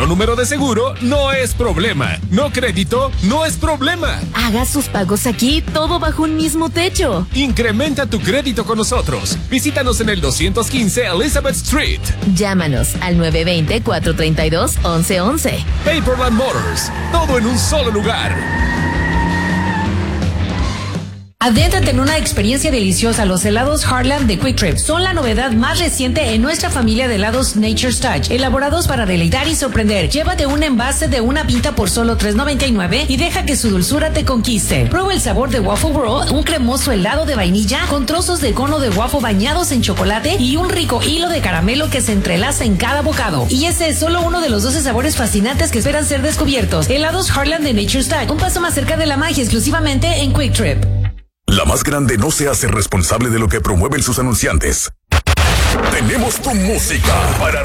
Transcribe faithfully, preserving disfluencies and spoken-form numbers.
solo número de seguro no es problema. No crédito no es problema. Haga sus pagos aquí, todo bajo un mismo techo. Incrementa tu crédito con nosotros. Visítanos en el doscientos quince Elizabeth Street. Llámanos al nueve dos cero, cuatro tres dos, once once. Paperland Motors. Todo en un solo lugar. Adéntrate en una experiencia deliciosa. Los helados Heartland de Quick Trip son la novedad más reciente en nuestra familia de helados Nature's Touch, elaborados para deleitar y sorprender. Llévate un envase de una pinta por solo tres noventa y nueve y deja que su dulzura te conquiste. Prueba el sabor de Waffle World, un cremoso helado de vainilla con trozos de cono de waffle bañados en chocolate y un rico hilo de caramelo que se entrelaza en cada bocado. Y ese es solo uno de los doce sabores fascinantes que esperan ser descubiertos. Helados Heartland de Nature's Touch, un paso más cerca de la magia, exclusivamente en Quick Trip. La más grande no se hace responsable de lo que promueven sus anunciantes. Tenemos tu música para